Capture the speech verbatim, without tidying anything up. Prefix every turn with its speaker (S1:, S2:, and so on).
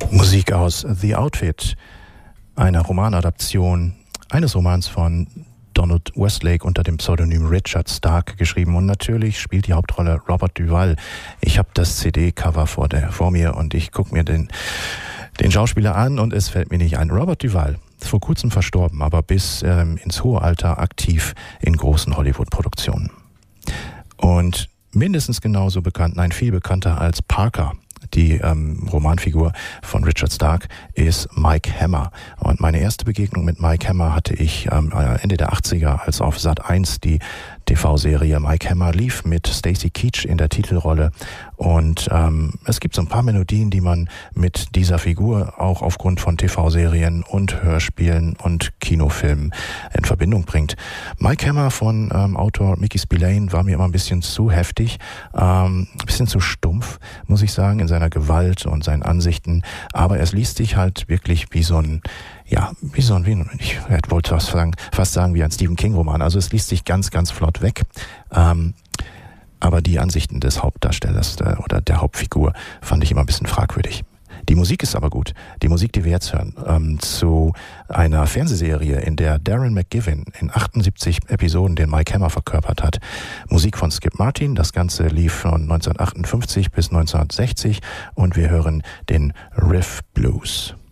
S1: Musik aus The Outfit, einer Romanadaption eines Romans von Donald Westlake unter dem Pseudonym Richard Stark geschrieben. Und natürlich spielt die Hauptrolle Robert Duvall. Ich habe das C D-Cover vor, der, vor mir und ich gucke mir den, den Schauspieler an und es fällt mir nicht ein. Robert Duvall, vor kurzem verstorben, aber bis ähm, ins hohe Alter aktiv in großen Hollywood-Produktionen. Und mindestens genauso bekannt, nein, viel bekannter als Parker, die ähm, Romanfigur von Richard Stark, ist Mike Hammer. Und meine erste Begegnung mit Mike Hammer hatte ich ähm, Ende der achtziger, als auf Sat eins die T V-Serie Mike Hammer lief mit Stacy Keach in der Titelrolle. Und ähm, es gibt so ein paar Melodien, die man mit dieser Figur auch aufgrund von T V-Serien und Hörspielen und Kinofilmen in Verbindung bringt. Mike Hammer von ähm, Autor Mickey Spillane war mir immer ein bisschen zu heftig, ähm, ein bisschen zu stumpf, muss ich sagen, in seiner Gewalt und seinen Ansichten. Aber es liest sich halt wirklich wie so ein Ja, wie so ein, wie, ich wollte fast sagen, fast sagen wie ein Stephen King-Roman. Also es liest sich ganz, ganz flott weg. Ähm, aber die Ansichten des Hauptdarstellers äh, oder der Hauptfigur fand ich immer ein bisschen fragwürdig. Die Musik ist aber gut. Die Musik, die wir jetzt hören, ähm, zu einer Fernsehserie, in der Darren McGavin in achtundsiebzig Episoden den Mike Hammer verkörpert hat. Musik von Skip Martin. Das Ganze lief von neunzehnhundertachtundfünfzig bis neunzehnhundertsechzig und wir hören den Riff Blues.